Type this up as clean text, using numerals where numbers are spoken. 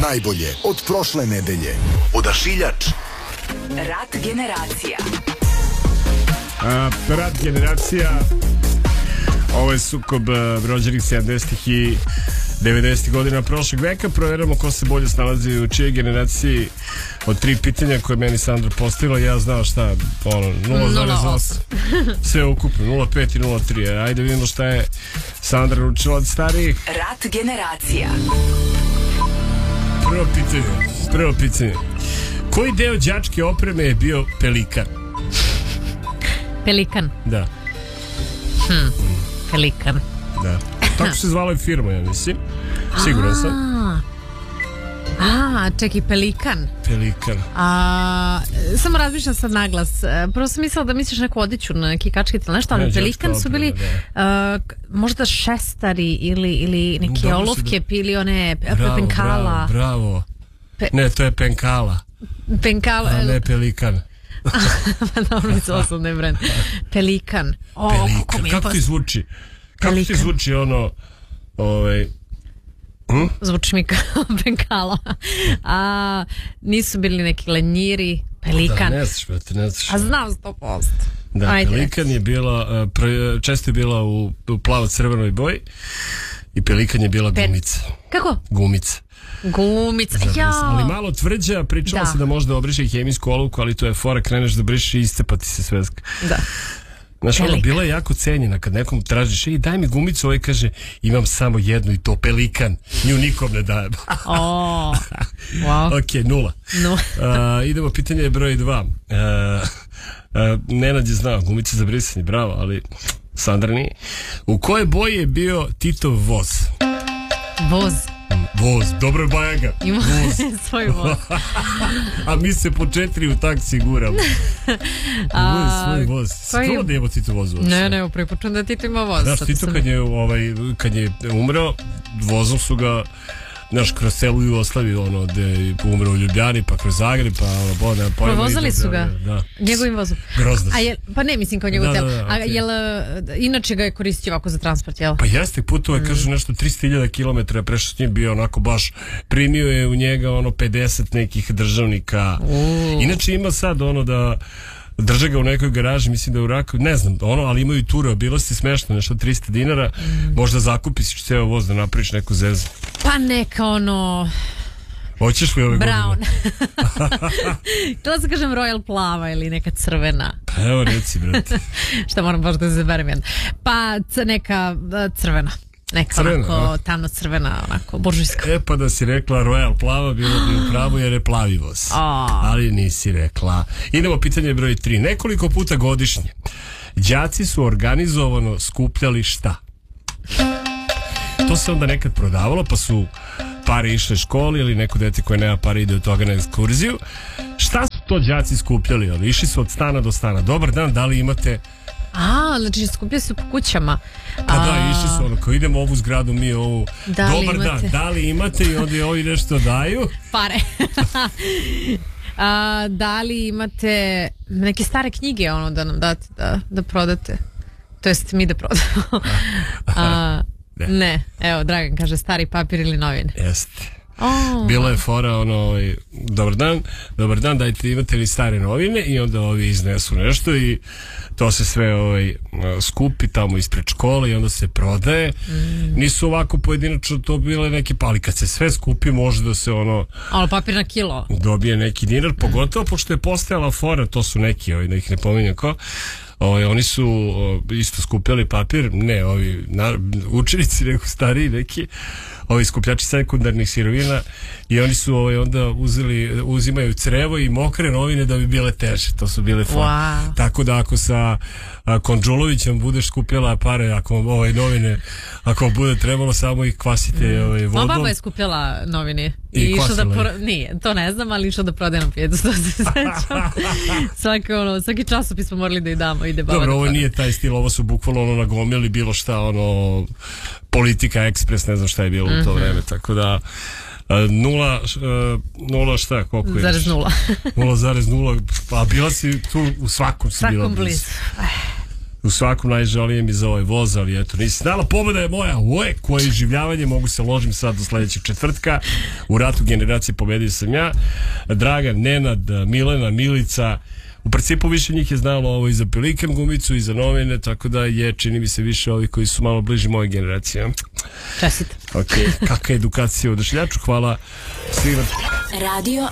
Najbolje od prošle nedelje. Odašiljač. Rat generacija. Rat generacija. Ovo je sukob rođenih 70-ih i 90-ih godina prošlog veka. Proveramo ko se bolje snalazi u čijoj generaciji. Od 3 pitanja koje meni Sandra postavila, ja znao šta, 0,8 sve ukupno, 0,5 i 0,3. Ajde vidimo šta je Sandra učila od starijih. Rat generacija. Prvo pitanje. Koji deo đačke opreme je bio pelikan? Pelikan? Da. Pelikan. Da. Tako se zvala i firma, ja mislim. Siguran sam. Čekaj, pelikan. Pelikan. Samo razmišljam sad naglas. Prvo sam mislila da misliš neku odiću na neki kačkit ili nešto, ali pelikan su bili možda šestari ili neke olovke pili one penkala. Bravo. Ne, to je penkala. Penkala. A ne pelikan. Dobro, mislila sam ne brend. Pelikan. Pelikan. Kako ti zvuči? Kako ti zvuči ono... Zvuči mi kao penkala. Nisu bili neki lenjiri. Pelikan. Da, ne znaš, brate, ne znaš. A znam 100%. Da, ajde, pelikan je bila, često je bila u plavo-crvenoj boji i pelikan je bila gumica. Kako? Gumica. Gumica, ali malo tvrđa, pričala se da možda obriše i hemijsku olovku, ali to je fora, kreneš da brišeš i iscepati se sveska. Da. Znaš, ono, bila je jako cenjena kad nekom tražiš, daj mi gumicu, ovaj kaže, imam samo jednu i to pelikan, nju nikom ne dajem. Wow. Ok, 0. Idemo, pitanje je broj 2. Nenad je znao, gumica za brisanje, bravo, ali Sandra nije. U koje boji je bio Titov voz? Voz, dobro Bajaga. Ima svoj voz. A mi se po 4 u taksi guramo. Svoj voz. Skoro da je Tito voz? Ne, pripočujem da Tito ima voz. Znaš, Tito kad je umreo, vozom su ga, znaš, kroz celu Jugoslaviju, ono, gde je umreo u Ljubljani, pa kroz Zagreb, pa ono, bolje. Provozali su ga? Da. Njegovim vozom? Grozno. Pa ne, mislim kao njegov tel. A jel, inače ga je koristio ovako za transport, jel? Pa jeste, putovao je, kažu, nešto 300.000 km, prešao s njim, bio onako baš, primio je u njega, ono, 50 nekih državnika. Inače ima sad, ono, da drže ga u nekoj garaži, mislim da je u Raku, ne znam, ono, ali imaju ture, bilo si smešno, nešto 300 dinara, možda zakupiš ceo voz da napraviš neku zezu. Pa neka ono... Hoćeš li ove godine? Brown. Htjela se kažem Royal plava ili neka crvena. Pa evo reci, brate. Šta moram baš da izaberem. Pa neka crvena. Neka onako tamno crvena, onako buržujska. Pa da si rekla Royal plava, bilo bi u pravu jer je plavi voz. Ali nisi rekla. Idemo, pitanje broj 3. Nekoliko puta godišnje đaci su organizovano skupljali šta? To se onda nekad prodavalo, pa su pare išle školi ili neko dete koje nema pare ide od toga na ekskurziju. Šta su to đaci skupljali? Išli su od stana do stana. Dobar dan, da li imate... Znači skupljali su po kućama. Pa da, išli su ono, kao idemo ovu zgradu, mi ovu. Dobar dan, da li imate? I onda ovi nešto daju. Pare. Da li imate neke stare knjige ono da nam date da prodate? To jest mi da prodamo. Ne, evo, Dragan kaže stari papir ili novine. Jeste. Bila je fora, ono, dobar dan, dajte, imate li stare novine, i onda ovi iznesu nešto i to se sve skupi tamo ispred škole i onda se prodaje. Nisu ovako pojedinačno to bile neke, ali kad se sve skupi može da se ono papir na kilo dobije neki dinar, pogotovo pošto je postojala fora, to su neki, da ih ne pominjem ko, oni su isto skupljali papir, ne ovi učenici, nego stariji neki, ovi skupljači sekundarnih sirovina, i oni su onda uzimaju crevo i mokre novine da bi bile teže, to su bile fora. Tako da ako sa Konđulovićem budeš skupljala pare, ako novine, ako bude trebalo, samo ih kvasite vodom. Moja baba je skupljala novine i išla da nije, to ne znam, ali išla da prodaje na pijetu, to se sećam. Svaki časopis smo morali da i damo, ide baba. Dobro, ovo nije taj stil, ovo su bukvalno nagomili bilo šta, Politika Ekspres, ne znam šta je bilo u to vreme, tako da 0 šta, koliko je? 0,0. 0,0, pa bila si tu u svakom si bila blizu. u svakom najžalijem i za ovaj voz, ali eto, nisi znala, pobjeda je moja, koje življavanje, mogu se ložim sad do sljedećeg četvrtka, u ratu generacije pobedio sam ja, Dragan, Nenad, Milena, Milica, u principu više njih je znalo ovo i za Pelikan gumicu i za novine, tako da je, čini mi se, više ovi koji su malo bliži moje generacije. Čestit. Ok, kakva edukacija u Odašiljaču, hvala svima. Radio